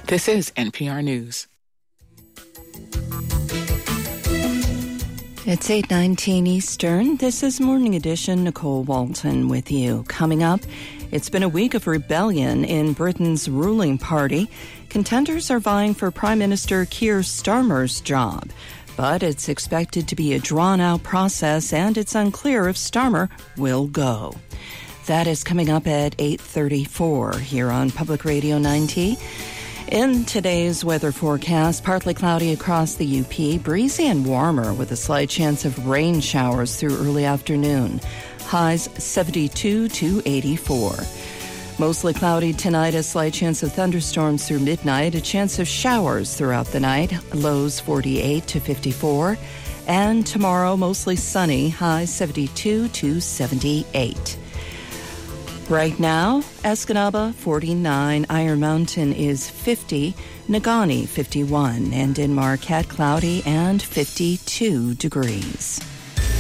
This is NPR News. It's 8:19 Eastern. This is Morning Edition. Nicole Walton with you. Coming up, it's been a week of rebellion in Britain's ruling party. Contenders are vying for Prime Minister Keir Starmer's job. But it's expected to be a drawn-out process, and it's unclear if Starmer will go. That is coming up at 8:34 here on Public Radio 9T. In today's weather forecast, partly cloudy across the UP, breezy and warmer with a slight chance of rain showers through early afternoon. Highs 72 to 84. Mostly cloudy tonight, a slight chance of thunderstorms through midnight, a chance of showers throughout the night, lows 48 to 54. And tomorrow, mostly sunny, highs 72 to 78. Right now, Escanaba 49, Iron Mountain is 50, Negaunee 51, and in Marquette cloudy and 52 degrees.